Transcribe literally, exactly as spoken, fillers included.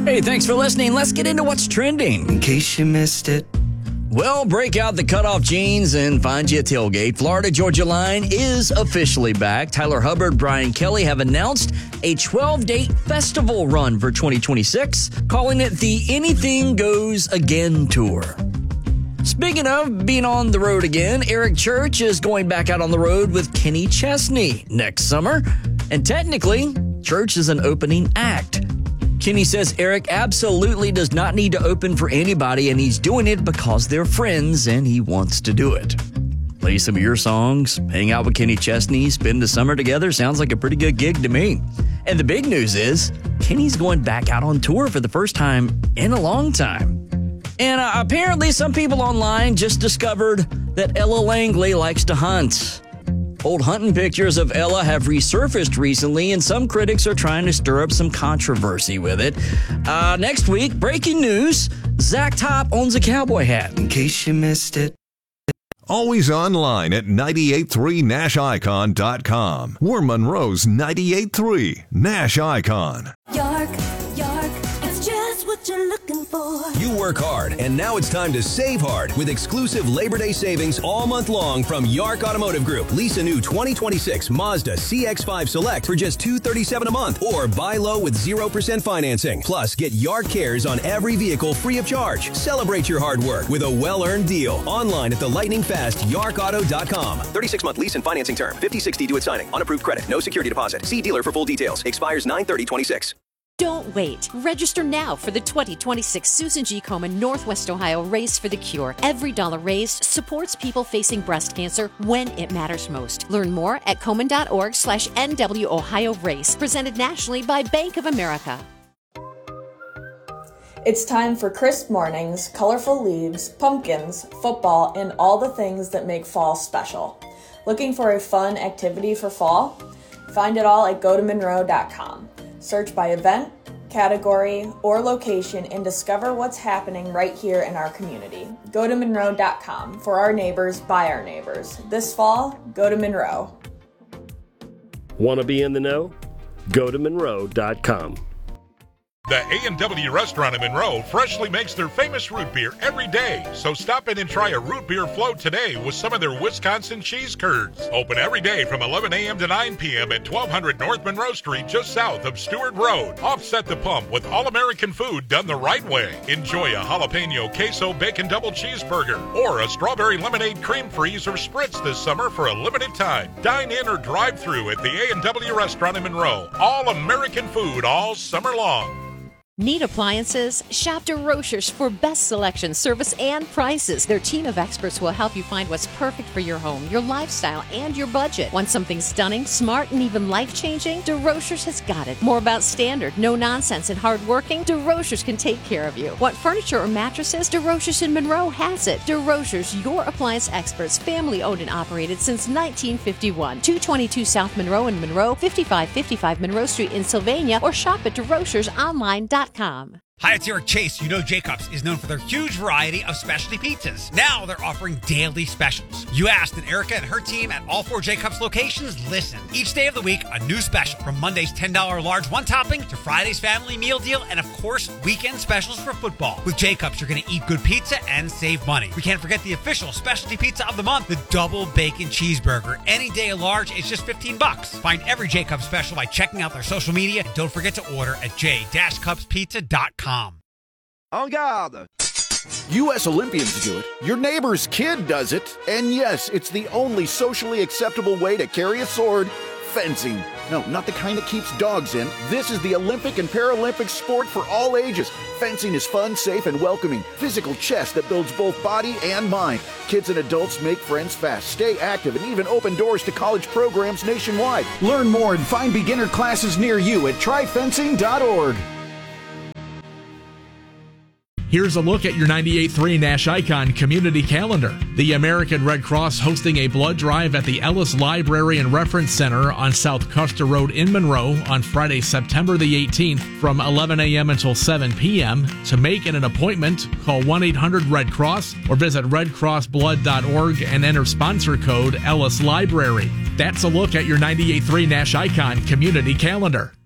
Hey, thanks for listening. Let's get into what's trending. In case you missed it. Well, break out the cutoff jeans and find you a tailgate. Florida Georgia Line is officially back. Tyler Hubbard, Brian Kelly have announced a twelve-date festival run for twenty twenty-six, calling it the Anything Goes Again Tour. Speaking of being on the road again, Eric Church is going back out on the road with Kenny Chesney next summer. And technically, Church is an opening act. Kenny says Eric absolutely does not need to open for anybody, and he's doing it because they're friends and he wants to do it. Play some of your songs, hang out with Kenny Chesney, spend the summer together. Sounds like a pretty good gig to me. And the big news is Kenny's going back out on tour for the first time in a long time. And uh, apparently some people online just discovered that Ella Langley likes to hunt. Old hunting pictures of Ella have resurfaced recently, and some critics are trying to stir up some controversy with it. Uh, next week, breaking news, Zach Top owns a cowboy hat. In case you missed it. Always online at nine eight three nash icon dot com. We're Monroe's ninety-eight three Nash Icon. York, York, it's just what you're looking for. You work hard, and now it's time to save hard with exclusive Labor Day savings all month long from York Automotive Group. Lease a new twenty twenty-six Mazda C X five Select for just two hundred thirty-seven dollars a month, or buy low with zero percent financing. Plus, get York Cares on every vehicle free of charge. Celebrate your hard work with a well-earned deal. Online at the lightning fast york auto dot com. thirty-six month lease and financing term. fifty sixty due at signing. Unapproved credit. No security deposit. See dealer for full details. Expires nine thirty twenty-six. Don't wait. Register now for the twenty twenty-six Susan G. Komen Northwest Ohio Race for the Cure. Every dollar raised supports people facing breast cancer when it matters most. Learn more at komen.org slash NW Ohio Race. Presented nationally by Bank of America. It's time for crisp mornings, colorful leaves, pumpkins, football, and all the things that make fall special. Looking for a fun activity for fall? Find it all at go to monroe dot com. Search by event, category, or location and discover what's happening right here in our community. go to monroe dot com. For our neighbors, by our neighbors. This fall, go to Monroe. Want to be in the know? go to monroe dot com. The A and W restaurant in Monroe freshly makes their famous root beer every day. So stop in and try a root beer float today with some of their Wisconsin cheese curds. Open every day from eleven a.m. to nine p.m. at twelve hundred North Monroe Street, just south of Stewart Road. Offset the pump with all-American food done the right way. Enjoy a jalapeno queso bacon double cheeseburger or a strawberry lemonade cream freeze or spritz this summer for a limited time. Dine in or drive through at the A and W restaurant in Monroe. All-American food all summer long. Need appliances? Shop DeRochers for best selection, service, and prices. Their team of experts will help you find what's perfect for your home, your lifestyle, and your budget. Want something stunning, smart, and even life-changing? DeRochers has got it. More about standard, no nonsense, and hardworking? DeRochers can take care of you. Want furniture or mattresses? DeRochers in Monroe has it. DeRochers, your appliance experts, family-owned and operated since nineteen fifty-one. two twenty-two South Monroe in Monroe, fifty-five fifty-five Monroe Street in Sylvania, or shop at DeRochers online dot com. Hi, it's Eric Chase. You know Jacobs is known for their huge variety of specialty pizzas. Now they're offering daily specials. You asked, and Erica and her team at all four Jacobs locations listen. Each day of the week, a new special. From Monday's ten dollars large one topping to Friday's family meal deal, and of course, weekend specials for football. With Jacobs, you're going to eat good pizza and save money. We can't forget the official specialty pizza of the month, the double bacon cheeseburger. Any day large is just fifteen bucks. Find every Jacobs special by checking out their social media. And don't forget to order at j dash cubs pizza dot com. En garde! U S Olympians do it, your neighbor's kid does it, and yes, it's the only socially acceptable way to carry a sword, fencing. No, not the kind that keeps dogs in. This is the Olympic and Paralympic sport for all ages. Fencing is fun, safe, and welcoming. Physical chess that builds both body and mind. Kids and adults make friends fast, stay active, and even open doors to college programs nationwide. Learn more and find beginner classes near you at try fencing dot org. Here's a look at your ninety-eight point three Nash Icon community calendar. The American Red Cross hosting a blood drive at the Ellis Library and Reference Center on South Custer Road in Monroe on Friday, September the eighteenth from eleven a.m. until seven p.m. To make an appointment, call one eight hundred red cross or visit red cross blood dot org and enter sponsor code Ellis Library. That's a look at your ninety-eight point three Nash Icon community calendar.